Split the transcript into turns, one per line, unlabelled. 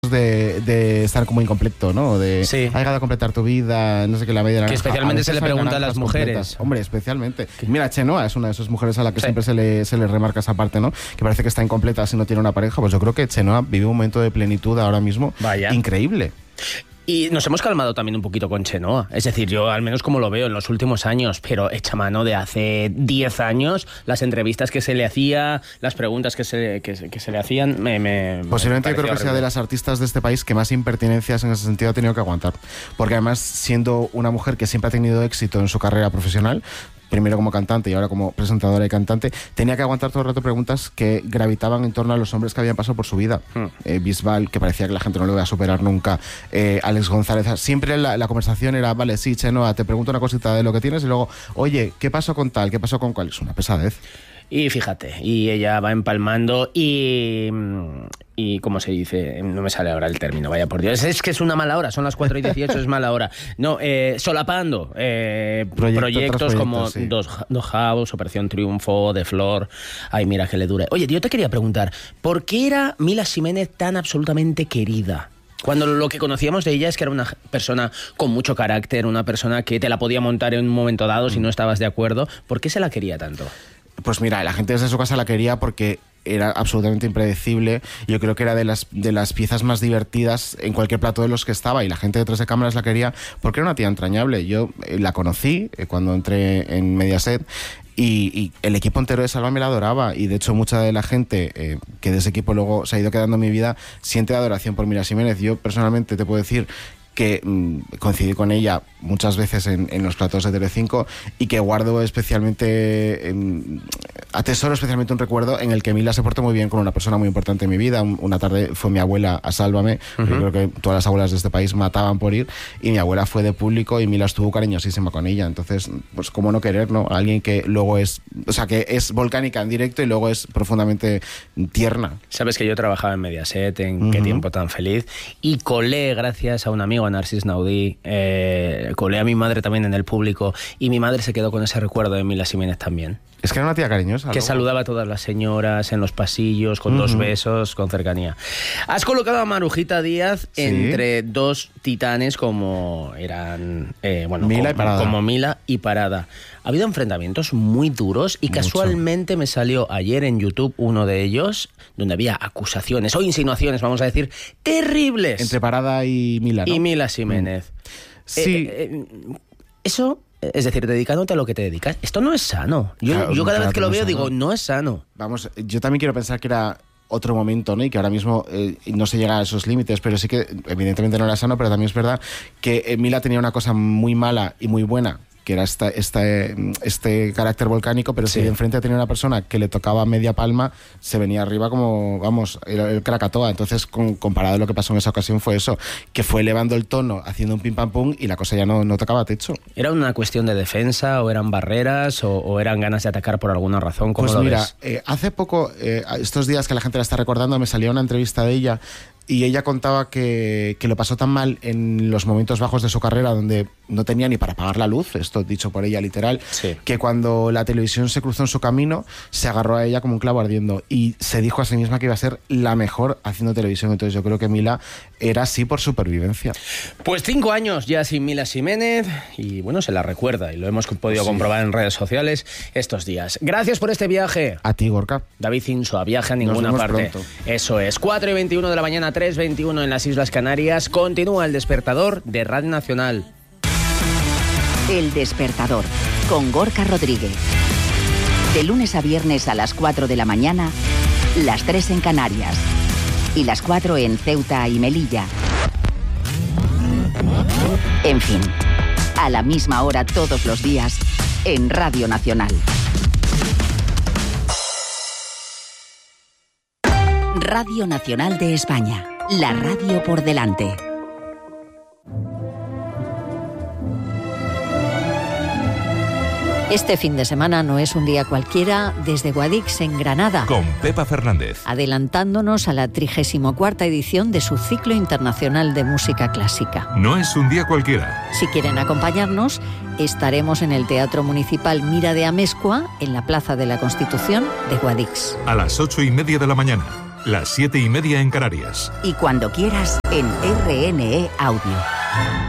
de estar como incompleto, ¿no? De
sí.
ha llegado a completar tu vida, no sé qué, la media.
Que especialmente se le pregunta a las mujeres.
Completas. Hombre, especialmente. Mira, Chenoa es una de esas mujeres a la que siempre se le remarca esa parte, ¿no? Que parece que está incompleta si no tiene una pareja. Pues yo creo que Chenoa vive un momento de plenitud ahora mismo.
Vaya.
Increíble.
Y nos hemos calmado también un poquito con Chenoa. Es decir, yo al menos como lo veo en los últimos años, pero echa mano de hace 10 años, las entrevistas que se le hacía, las preguntas que se le hacían,
posiblemente yo creo que sea de las artistas de este país que más impertinencias en ese sentido ha tenido que aguantar. Porque además, siendo una mujer que siempre ha tenido éxito en su carrera profesional, primero como cantante y ahora como presentadora y cantante, tenía que aguantar todo el rato preguntas que gravitaban en torno a los hombres que habían pasado por su vida. Bisbal, que parecía que la gente no lo iba a superar nunca. Alex González. Siempre la conversación era, vale, sí, Chenoa, te pregunto una cosita de lo que tienes y luego, oye, ¿qué pasó con tal? ¿Qué pasó con cuál? Es una pesadez.
Y fíjate, y ella va empalmando y ¿cómo se dice? No me sale ahora el término, vaya por Dios. Es que es una mala hora, son las 4:18, es mala hora. No, solapando proyectos como sí. Dos House, Operación Triunfo, De Flor. Ay, mira que le dure. Oye, yo te quería preguntar, ¿por qué era Mila Jiménez tan absolutamente querida? Cuando lo que conocíamos de ella es que era una persona con mucho carácter, una persona que te la podía montar en un momento dado si no estabas de acuerdo. ¿Por qué se la quería tanto?
Pues mira, la gente desde su casa la quería porque era absolutamente impredecible. Yo creo que era de las piezas más divertidas en cualquier plato de los que estaba, y la gente detrás de cámaras la quería porque era una tía entrañable. Yo la conocí cuando entré en Mediaset y el equipo entero de Sálvame la adoraba, y de hecho mucha de la gente que de ese equipo luego se ha ido quedando en mi vida siente adoración por Mila Jiménez. Yo personalmente te puedo decir que coincidí con ella muchas veces en los platos de Telecinco, y que guardo especialmente, atesoro especialmente un recuerdo en el que Mila se portó muy bien con una persona muy importante en mi vida. Una tarde fue mi abuela a Sálvame. Yo creo que todas las abuelas de este país mataban por ir, y mi abuela fue de público y Mila estuvo cariñosísima con ella. Entonces, pues cómo no querer, ¿no? Alguien que luego es, o sea, que es volcánica en directo y luego es profundamente tierna.
Sabes que yo trabajaba en Mediaset, en Qué tiempo tan feliz, y colé, gracias a un amigo, a Narcís Naudí, colé a mi madre también en el público, y mi madre se quedó con ese recuerdo de Mila Jiménez también.
Es que era una tía cariñosa.
Que saludaba a todas las señoras en los pasillos, con dos besos, con cercanía. Has colocado a Marujita Díaz entre dos titanes como eran como Mila y Parada. Ha habido enfrentamientos muy duros y casualmente me salió ayer en YouTube uno de ellos donde había acusaciones o insinuaciones, vamos a decir, terribles.
Entre Parada y Mila, ¿no?
Y Mila Jiménez.
Sí.
Eso... Es decir, dedicándote a lo que te dedicas. Esto no es sano. Yo cada vez que lo veo digo, no es sano.
Vamos, yo también quiero pensar que era otro momento, ¿no? Y que ahora mismo no se llega a esos límites, pero sí que evidentemente no era sano, pero también es verdad que Mila tenía una cosa muy mala y muy buena, que era este carácter volcánico, pero si de enfrente tenía una persona que le tocaba media palma, se venía arriba como, vamos, el Krakatoa. Entonces, comparado a lo que pasó en esa ocasión, fue eso, que fue elevando el tono, haciendo un pim pam pum, y la cosa ya no tocaba techo.
¿Era una cuestión de defensa, o eran barreras, o eran ganas de atacar por alguna razón? ¿Cómo lo ves?
Hace poco, estos días que la gente la está recordando, me salió una entrevista de ella, y ella contaba que lo pasó tan mal en los momentos bajos de su carrera, donde no tenía ni para pagar la luz, esto dicho por ella literal, que cuando la televisión se cruzó en su camino, se agarró a ella como un clavo ardiendo, y se dijo a sí misma que iba a ser la mejor haciendo televisión. Entonces yo creo que Mila era así por supervivencia.
Pues 5 años ya sin Mila Jiménez, y bueno, se la recuerda, y lo hemos podido comprobar en redes sociales estos días. Gracias por este viaje.
A ti, Gorka.
David Insua, viaje a ninguna parte. Pronto. Eso es, 4:21 de la mañana, 3:21 en las Islas Canarias. Continúa El Despertador de Radio Nacional.
El Despertador, con Gorka Rodríguez. De lunes a viernes a las 4 de la mañana, las 3 en Canarias y las 4 en Ceuta y Melilla. En fin, a la misma hora todos los días en Radio Nacional. Radio Nacional de España, la radio por delante.
Este fin de semana no es un día cualquiera desde Guadix en Granada.
Con Pepa Fernández.
Adelantándonos a la 34ª edición de su ciclo internacional de música clásica.
No es un día cualquiera.
Si quieren acompañarnos, estaremos en el Teatro Municipal Mira de Amezcua, en la Plaza de la Constitución de Guadix.
A las 8:30 de la mañana. las 7:30 en Canarias.
Y cuando quieras en RNE Audio.